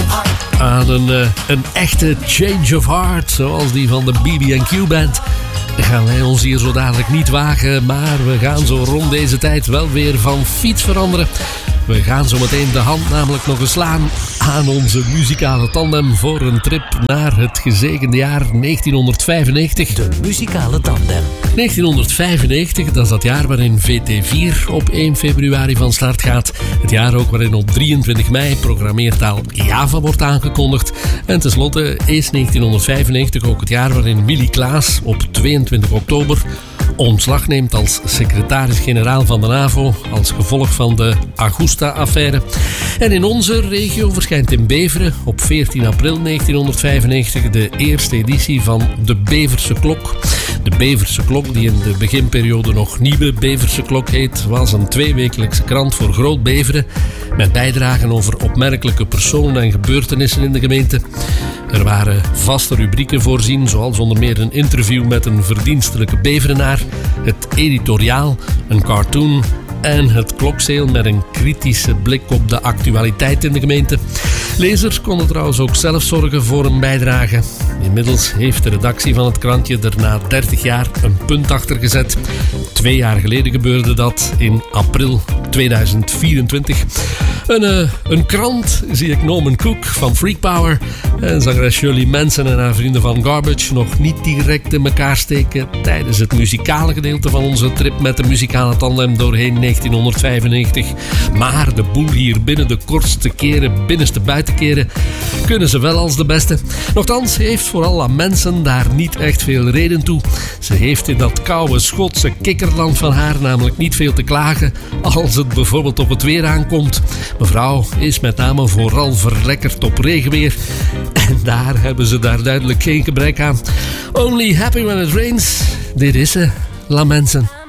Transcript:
Aan een echte change of heart, zoals die van de BB&Q Band, gaan wij ons hier zo dadelijk niet wagen. Maar we gaan zo rond deze tijd wel weer van fiets veranderen. We gaan zo meteen de hand namelijk nog eens slaan aan onze muzikale tandem voor een trip naar het gezegende jaar 1995. De muzikale tandem. 1995, dat is dat jaar waarin VT4 op 1 februari van start gaat. Het jaar ook waarin op 23 mei programmeertaal Java wordt aangekondigd. En tenslotte is 1995 ook het jaar waarin Willy Klaas op 22 oktober ontslag neemt als secretaris-generaal van de NAVO als gevolg van de Augusta-affaire. En in onze regio verschijnt in Beveren op 14 april 1995 de eerste editie van de Beverse Klok. De Beverse Klok, die in de beginperiode nog Nieuwe Beverse Klok heet, was een tweewekelijkse krant voor Groot Beveren met bijdragen over opmerkelijke personen en gebeurtenissen in de gemeente. Er waren vaste rubrieken voorzien, zoals onder meer een interview met een verdienstelijke Beverenaar, het editoriaal, een cartoon en het klokzeel met een kritische blik op de actualiteit in de gemeente. Lezers konden trouwens ook zelf zorgen voor een bijdrage. Inmiddels heeft de redactie van het krantje er na 30 jaar een punt achter gezet. 2 jaar geleden gebeurde dat in april 2024. Een krant zie ik Norman Cook van Freak Power en zangeres Shirley Manson en haar vrienden van Garbage nog niet direct in elkaar steken tijdens het muzikale gedeelte van onze trip met de muzikale tandem doorheen 1995. Maar de boel hier binnen de kortste keren, binnenste buitenkeren, kunnen ze wel als de beste. Nochtans heeft vooral La Manson daar niet echt veel reden toe. Ze heeft in dat koude Schotse kikkerland van haar namelijk niet veel te klagen als het bijvoorbeeld op het weer aankomt. Mevrouw is met name vooral verlekkerd op regenweer. En daar hebben ze daar duidelijk geen gebrek aan. Only happy when it rains. Dit is ze, La Manson.